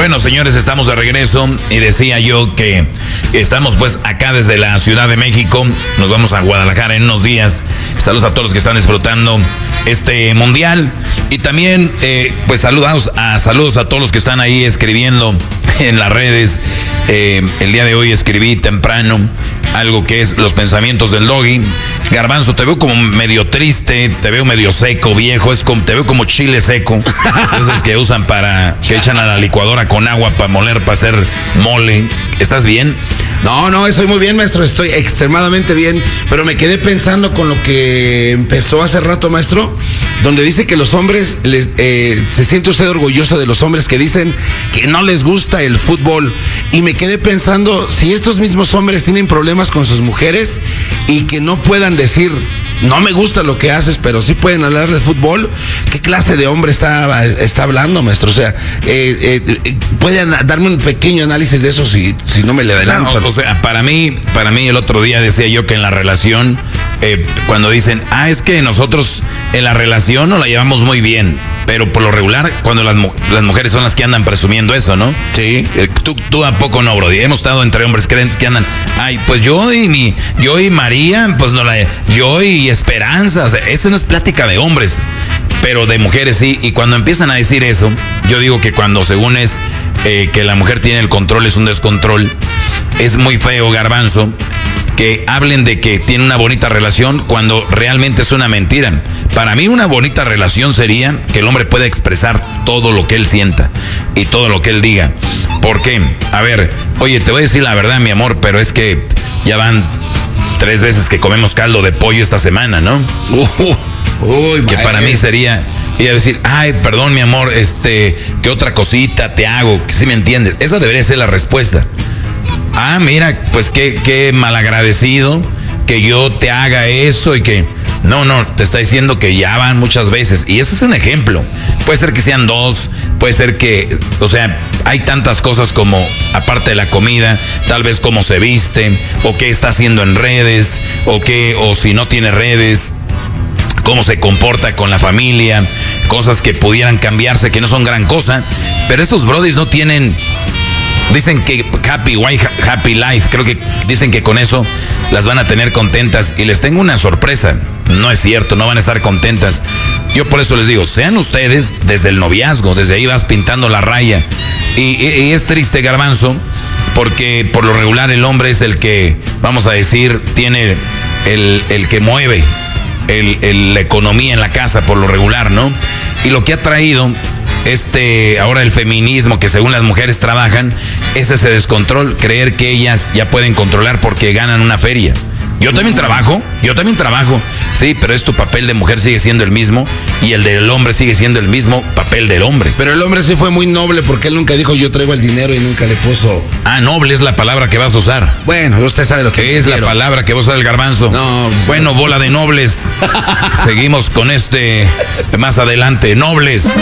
Bueno, señores, estamos de regreso y decía yo que estamos pues acá desde la Ciudad de México. Nos vamos a Guadalajara en unos días. Saludos a todos los que están disfrutando este mundial. Y también pues saludos a todos los que están ahí escribiendo en las redes. El día de hoy escribí temprano algo que es los pensamientos del Doggy. Garbanzo, te veo como medio triste, te veo medio seco, viejo, te veo como chile seco. Esos que usan que echan a la licuadora con agua para moler, para hacer mole. ¿Estás bien? No, estoy muy bien, maestro, estoy extremadamente bien, pero me quedé pensando con lo que empezó hace rato, maestro, donde dice que los hombres, se siente usted orgulloso de los hombres que dicen que no les gusta el fútbol, y me quedé pensando, si estos mismos hombres tienen problemas con sus mujeres y que no puedan decir, no me gusta lo que haces, pero sí pueden hablar de fútbol, ¿qué clase de hombre está hablando, maestro? O sea, ¿pueden darme un pequeño análisis de eso si no me le adelanto? No, o sea, para mí el otro día decía yo que en la relación, cuando dicen, es que nosotros en la relación no la llevamos muy bien, pero por lo regular, cuando las mujeres son las que andan presumiendo eso, ¿no? Sí. Tú ¿a poco no, Brody? Hemos estado entre hombres creyentes que andan, pues yo y María, pues yo y Esperanza, o sea, esa no es plática de hombres, pero de mujeres sí, y cuando empiezan a decir eso, yo digo que cuando según es que la mujer tiene el control, es un descontrol, es muy feo, Garbanzo, que hablen de que tiene una bonita relación cuando realmente es una mentira. Para mí una bonita relación sería que el hombre pueda expresar todo lo que él sienta y todo lo que él diga. ¿Por qué? A ver, oye, te voy a decir la verdad, mi amor, pero es que ya van 3 veces que comemos caldo de pollo esta semana, ¿no? Que para mí sería ir a decir, perdón, mi amor, ¿qué otra cosita te hago? Que si me entiendes. Esa debería ser la respuesta. Mira, pues qué malagradecido que yo te haga eso y que... No, te está diciendo que ya van muchas veces. Y ese es un ejemplo. Puede ser que sean 2, puede ser que... O sea, hay tantas cosas como, aparte de la comida, tal vez cómo se viste, o qué está haciendo en redes, o si no tiene redes, cómo se comporta con la familia, cosas que pudieran cambiarse, que no son gran cosa. Pero estos brodis no tienen... Dicen que happy wife, happy life. Creo que dicen que con eso las van a tener contentas. Y les tengo una sorpresa. No es cierto, no van a estar contentas. Yo por eso les digo, sean ustedes desde el noviazgo. Desde ahí vas pintando la raya. Y es triste, Garbanzo, porque por lo regular el hombre es el que, vamos a decir, tiene el que mueve la economía en la casa por lo regular, ¿no? Y lo que ha traído... ahora el feminismo, que según las mujeres trabajan, es ese descontrol, creer que ellas ya pueden controlar porque ganan una feria. Yo también trabajo, sí, pero tu papel de mujer sigue siendo el mismo y el del hombre sigue siendo el mismo papel del hombre. Pero el hombre sí fue muy noble porque él nunca dijo yo traigo el dinero y nunca le puso... Noble es la palabra que vas a usar. Bueno, usted sabe lo que es la palabra que va a usar el Garbanzo. No, bueno, bola de nobles. Seguimos con más adelante, nobles.